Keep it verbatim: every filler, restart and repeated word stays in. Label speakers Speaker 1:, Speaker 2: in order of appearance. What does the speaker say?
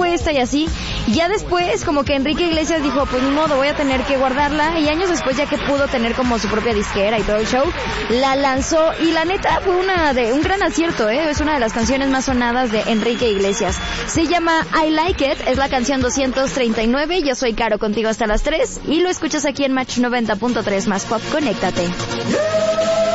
Speaker 1: puesta y así. Ya después, como que Enrique Iglesias dijo, pues ni modo, voy a tener que guardarla. Y años después, ya que pudo tener como su propia disquera y todo el show, la lanzó. Y la neta fue una de un gran acierto, ¿eh? Es una de las canciones más sonadas de Enrique Iglesias. Se llama I Like It, es la canción doscientos treinta y nueve. Yo soy Caro, contigo hasta las tres. Y lo escuchas aquí en Match noventa punto tres más Pop. Conéctate.